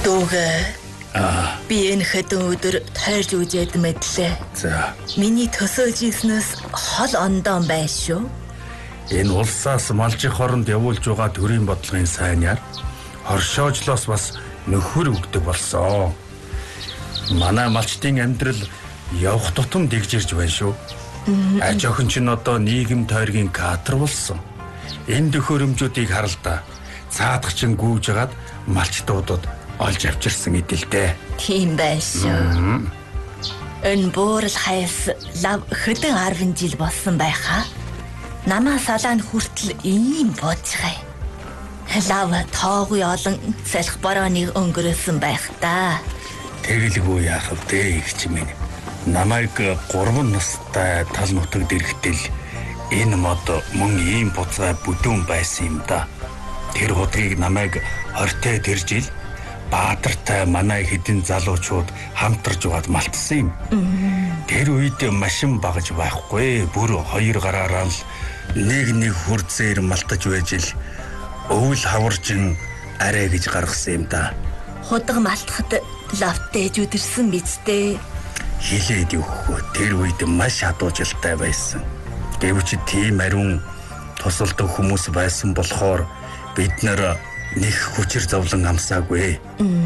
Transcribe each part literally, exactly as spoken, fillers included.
Дүүгээ. Аа. Би энэ хэдэн өдөр тойрж үжээд мэдлээ. За. Миний төсөөлж ийснээс хол ондоон байна шүү. Энэ улсаас малжих хоронд явуулж байгаа төрийн бодлогын сайнаар хоршоожлоос бас нөхөр өгдөг болсон. Манай малчдын амьдрал явах тутам дэгжирж байна шүү. Аж охин ч н одоо нийгэм тойргийн катер болсон. Энэ төхөөрөмжүүдийг харалдаа цаадахчин гүйж агаад малчдуудад олж авчирсан идэлтэй. Тийм байна шүү. Энэ буурал хайс лав хэдэн арван жил болсон байхаа. Намаа салаан хүртэл ийм боцгай. Лав тоогүй олон салхи борооны өнгөрөөсөн байх та. Тэгэлгүй яах вэ ихч минь. Намайг гурван настай тал нутагт ирэхдээ энэ мод мөн ийм буцаа бүдүүн байсан юм да. Тэр удгийг намайг хортой тэр жил Баатартай манай хэдин залуучууд хамтарж угаад малтсан юм. Тэр үед машин багаж байхгүй. Бүр хоёр гараараа л нэг нэг хурцээр малтаж байж л өвөл хаваржин арай гэж гаргасан юм да. Худаг малтахад лавтэж үдэрсэн бицтэй. Хилээд өгөхгүй. Тэр үед маш хадуужилтай байсан. Гэвч тийм ариун тусалдаг хүмүүс байсан болохоор бид нар нэг хүчээр зовлон амсаагүй.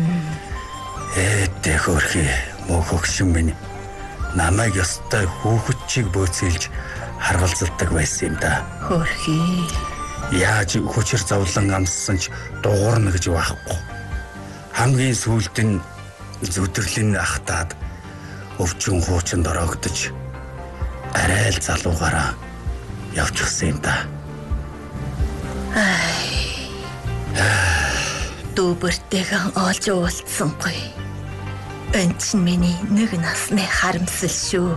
Ээ тэхөрхи мөхөгшин минь намайг ёстой хүүхэд чиг бөөцөлж харгалзалдаг байсан юм да. Хөрхи. Яаж хүчээр зовлон амссан ч дуурна гэж байхгүй. Хамгийн сүүлд нь зүтгэлийн ахтаад өвчин хуучинд ороогдож арай л залуугаараа явчихсан юм да. Дүүбэртэйгэн олж уулзсангүй. Энд чинь миний нэг насны харамсал шүү.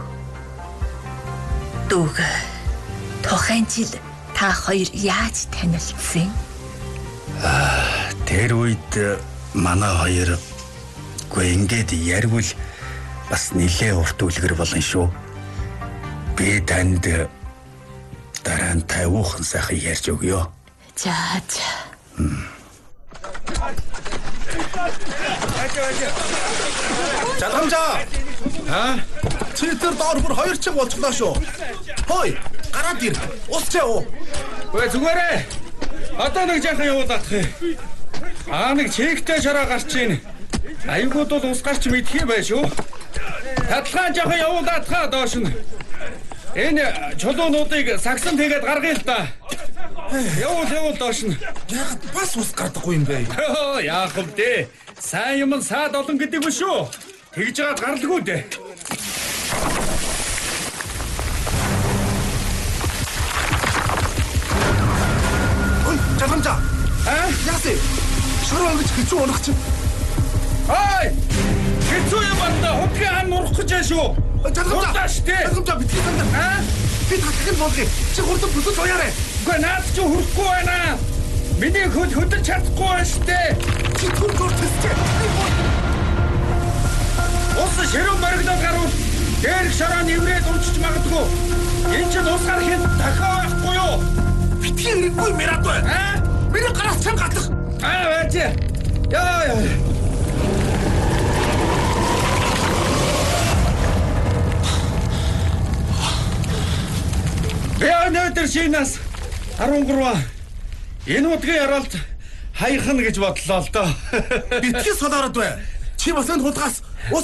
Дүүгээ. Тухайн жил та хоёр яаж танилцсан? Аа, тэр үед манай хоёр гүй ингээд яргвал бас нэлээ урт үлгэр болно шүү. Би танд дараа нь тавуухан сайхан ярьж өгье. За за. Жалгамжаа. Аа? Чи тэр доор бүр хоёр чиг болчихлоо шүү. Хой, гараад ир. Усчаа уу. Ой зүгээрээ. Одоо нэг жаахан явуулах юм. Аа нэг чигтэй шараа гарч ийн. Аюугууд бол ус гарч мэдхий бай шүү. Татлагаан жаахан явуулаад хаа доош нь. Энэ чулуунуудыг сагсан тэгээд гаргая л да. Явуул явуул доош нь. Яагаад бас ус гардаггүй юм бэ? Яах вэ? Сайн юм саад олон гэдэг үү шүү. Тэгж жагаад гарлгүй дээ. Ой, жалгамжаа. Аа? Яасэ? Шороо гэж хэцүү унах чинь. Ой! Хэцүү юм байна. Хөдгөө хан нурах гэж байна шүү. Жалгамжаа. Жалгамжаа битгий сандаа. Аа? Би татхын болгоё. Чи хурдан бүсэж уяраа. Үгүй наад чи хүрэхгүй байна. Миний хөд хөдөж чадахгүй байна штэ. Чи түр гор төсчээ. Ус ширүүн моригдоод гарвал дээрх шороо нэврээд унчиж магадгүй. Энэ ч ус гарахын дахиад байхгүй юу? Битгий хэрэггүй мэрад бай. Аа? Миний гараас чам гадах. Аа байж. Яа яа. Яа нөтер шинас арван гурав. Энэ удгийн яралт хайхан гэж бодлоо л доо. Битгий солоороод бай. Чи бас энэ хулгаас